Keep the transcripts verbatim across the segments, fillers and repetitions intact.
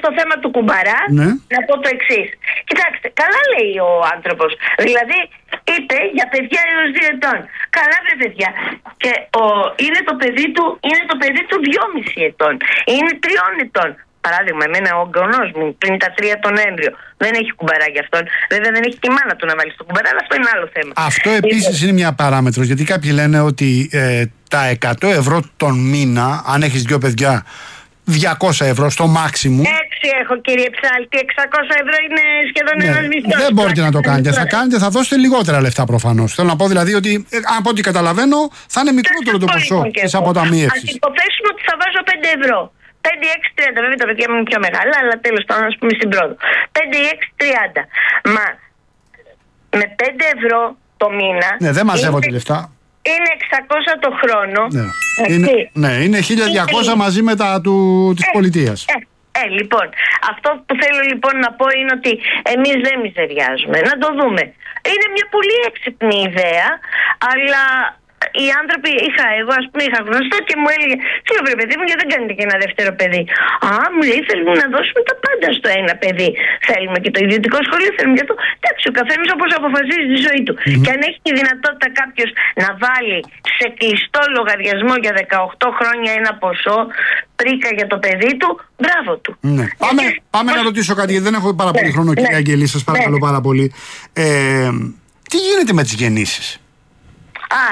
στο θέμα του κουμπαρά, ναι, να πω το εξής. Κοιτάξτε, καλά λέει ο άνθρωπος. Δηλαδή, είτε για παιδιά έως δύο ετών. Καλά βρε παιδιά. Και ο, είναι, το παιδί του, είναι το παιδί του δυόμισι ετών. Είναι τριών ετών. Παράδειγμα, εμένα ο εγγονός μου πριν τα τρία τον έμβριο δεν έχει κουμπαρά για αυτόν. Βέβαια δεν έχει και η μάνα του να βάλει στο κουμπαρά, αλλά αυτό είναι άλλο θέμα. Αυτό επίσης είναι μια παράμετρος, γιατί κάποιοι λένε ότι ε, τα εκατό ευρώ τον μήνα, αν έχεις δύο παιδιά, διακόσια ευρώ στο μάξιμου. Έτσι έχω, κύριε Ψάλτη, εξακόσια ευρώ είναι σχεδόν ναι, ένας μισθός. Δεν μπορείτε να το κάνετε. Θα κάνετε, θα δώσετε λιγότερα λεφτά προφανώς. Θέλω να πω δηλαδή ότι, ε, από ό,τι καταλαβαίνω, θα είναι μικρότερο το ποσό της αποταμίευσης. Ας υποθέσουμε ότι θα βάζω πέντε ευρώ. πέντε έξι τριάντα, βέβαια τα παιδιά μου είναι πιο μεγάλα, αλλά τέλος πάντων, ας πούμε στην πρόοδο. πέντε έξι τριάντα. Μα με πέντε ευρώ το μήνα. Ναι, δεν μαζεύονται λεφτά. Είναι εξακόσια το χρόνο. Ναι, είναι, ναι, είναι χίλια διακόσια μαζί με τα του, της ε, πολιτείας. Ε, ε, λοιπόν, αυτό που θέλω λοιπόν να πω είναι ότι εμείς δεν μιζεριάζουμε. Να το δούμε. Είναι μια πολύ έξυπνη ιδέα, αλλά οι άνθρωποι, είχα, εγώ ας πούμε είχα γνωστό και μου έλεγε, τι λέω βρε παιδί μου, γιατί δεν κάνετε και ένα δεύτερο παιδί? Α, μου λέει, θέλουμε να δώσουμε τα πάντα στο ένα παιδί. Θέλουμε και το ιδιωτικό σχολείο, θέλουμε και αυτό. Εντάξει, ο καθένας όπως αποφασίζει τη ζωή του. Mm-hmm. Και αν έχει τη δυνατότητα κάποιος να βάλει σε κλειστό λογαριασμό για δεκαοκτώ χρόνια ένα ποσό πρίκα για το παιδί του, μπράβο του. Ναι. Πάμε, και... πάμε να ρωτήσω κάτι, γιατί δεν έχω πάρα ναι, πολύ χρόνο, ναι, κυρία Αγγελή, σας παρακαλώ ναι. πάρα πολύ. Ε, τι γίνεται με τις γεννήσεις? Α,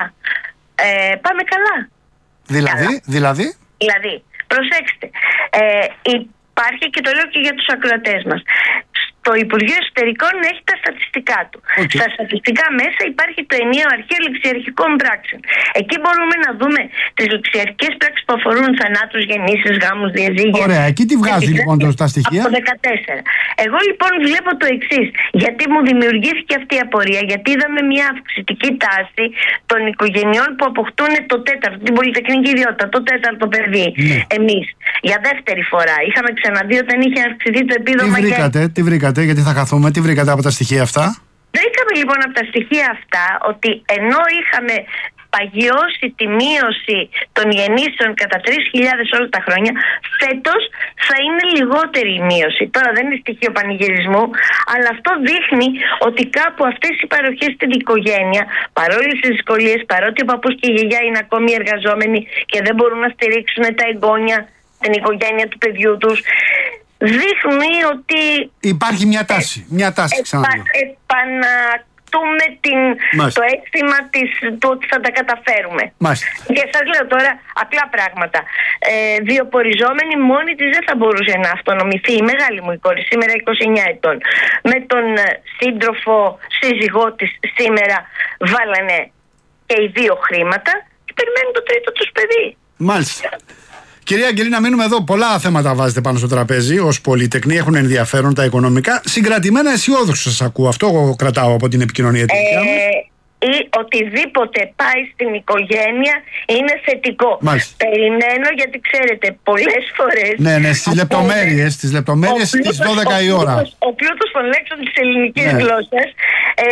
ε, πάμε καλά. Δηλαδή, καλά. δηλαδή. Δηλαδή, προσέξτε. Ε, υπάρχει, και το λέω και για τους ακροατές μας, το Υπουργείο Εσωτερικών έχει τα στατιστικά του. Okay. Στα στατιστικά μέσα υπάρχει το ενιαίο αρχείο ληξιαρχικών πράξεων. Εκεί μπορούμε να δούμε τις ληξιαρχικές πράξεις που αφορούν θανάτους, γεννήσεις, γάμους, διαζύγια. Ωραία, εκεί τι βγάζει λοιπόν τα στοιχεία? Από δεκατέσσερα. Εγώ λοιπόν βλέπω το εξής. Γιατί μου δημιουργήθηκε αυτή η απορία? Γιατί είδαμε μια αυξητική τάση των οικογενειών που αποκτούν το τέταρτο, την πολυτεχνική ιδιότητα, το τέταρτο παιδί. Ναι. Εμείς για δεύτερη φορά. Είχαμε ξαναδεί όταν είχε αυξηθεί το επίδομα. Τι βρήκατε, για... τι βρήκατε? Γιατί θα χαθούμε, τι βρήκατε από τα στοιχεία αυτά? Βρήκαμε λοιπόν από τα στοιχεία αυτά ότι ενώ είχαμε παγιώσει τη μείωση των γεννήσεων κατά τρεις χιλιάδες όλα τα χρόνια, φέτος θα είναι λιγότερη η μείωση. Τώρα δεν είναι στοιχείο πανηγυρισμού, αλλά αυτό δείχνει ότι κάπου αυτές οι παροχές στην οικογένεια, παρόλες τις δυσκολίες, παρότι ο παππούς και η γιαγιά είναι ακόμη εργαζόμενοι και δεν μπορούν να στηρίξουν τα εγγόνια, την οικογένεια του παιδιού τους, δείχνει ότι υπάρχει μια τάση, μια τάση ξανά. Επα, επανακτούμε την, το αίσθημα της, του ότι θα τα καταφέρουμε. Μάλιστα. Και σας λέω τώρα απλά πράγματα. Ε, βιοποριζόμενη μόνη της δεν θα μπορούσε να αυτονομηθεί. Η μεγάλη μου η κόρη σήμερα είκοσι εννιά ετών. Με τον σύντροφο σύζυγό της σήμερα βάλανε και οι δύο χρήματα και περιμένουν το τρίτο τους παιδί. Μάλιστα. Κυρία Αγγελή, να μείνουμε εδώ. Πολλά θέματα βάζετε πάνω στο τραπέζι ως πολυτεχνή, έχουν ενδιαφέρον τα οικονομικά. Συγκρατημένα αισιόδοξο σας ακούω. Αυτό εγώ κρατάω από την επικοινωνία της. Ε, ή οτιδήποτε πάει στην οικογένεια είναι θετικό. Μάλιστα. Περιμένω, γιατί ξέρετε, πολλές φορές. Ναι, ναι, στις λεπτομέρειες, στις λεπτομέρειες στις δώδεκα η ώρα. Ο πλούτος των λέξεων της ελληνικής ναι. γλώσσας. Ε,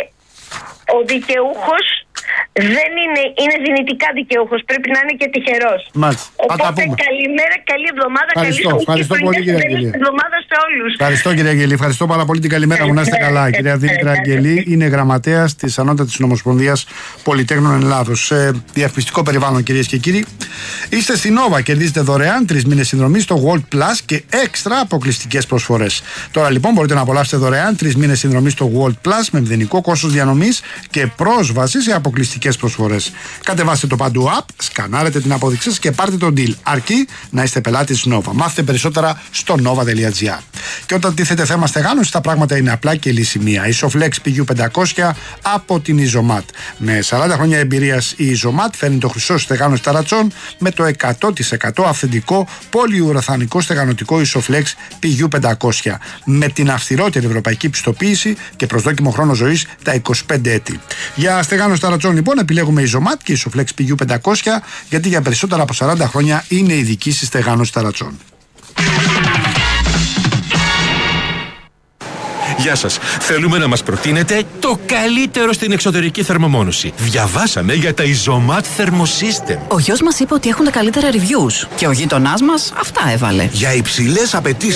ο δικαιούχος δεν είναι, είναι δυνητικά δικαιούχος. Πρέπει να είναι και τυχερός. Μάλιστα. Οπότε καλημέρα, καλή εβδομάδα. Ευχαριστώ, καλή ευχαριστώ πολύ, κυρία Αγγελή. Εβδομάδα σε όλους. Ευχαριστώ, κυρία Αγγελή. Ευχαριστώ πάρα πολύ, την καλημέρα μου. Να είστε καλά. Η κυρία Δήμητρα Αγγελή είναι γραμματέας της Ανώτατης Ομοσπονδίας Πολυτέχνων Ελλάδος. Σε διαφημιστικό περιβάλλον, κυρίες και κύριοι, είστε στην Nova. Κερδίζετε δωρεάν τρεις μήνες συνδρομή στο World Plus και έξτρα αποκλειστικές προσφορές. Τώρα λοιπόν μπορείτε να απολαύσετε δωρεάν τρεις μήνες συνδρομή στο World Plus με μηδενικό κόστος διανομής και πρόσβαση σε αποκλειστικές προσφορές. Κατεβάστε το Παντού App, σκανάρετε την απόδειξή σας και πάρτε τον deal. Αρκεί να είστε πελάτης Nova. Μάθετε περισσότερα στο nova τελεία gr. Και όταν τίθεται θέμα στεγάνωσης, τα πράγματα είναι απλά και λύση μία. Isoflex πι γιου πεντακόσια από την Isomat. Με σαράντα χρόνια εμπειρίας η Isomat φέρνει το χρυσό στεγάνωση ταρατσών με το εκατό τοις εκατό αυθεντικό πολυουραθανικό στεγανωτικό Isoflex πι γιου πεντακόσια. Με την αυστηρότερη ευρωπαϊκή πιστοποίηση και προσδόκιμο χρόνο ζωής τα είκοσι πέντε έτη. Για στεγάνωση ταρατσών λοιπόν επιλέγουμε Isomat και Isoflex πι γιου πεντακόσια, γιατί για περισσότερα από σαράντα χρόνια είναι η δική στη στεγάνωση ταρατσών. Γεια σας. Θέλουμε να μας προτείνετε το καλύτερο στην εξωτερική θερμομόνωση. Διαβάσαμε για τα Isomat Thermosystem. Ο γιος μας είπε ότι έχουν τα καλύτερα reviews και ο γείτονάς μας αυτά έβαλε. Για υψηλές απαιτήσεις